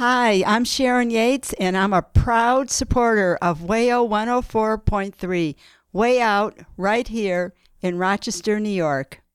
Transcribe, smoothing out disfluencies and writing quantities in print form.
Hi, I'm Sharon Yates, and I'm a proud supporter of WAYO 104.3, Way Out, right here in Rochester, New York.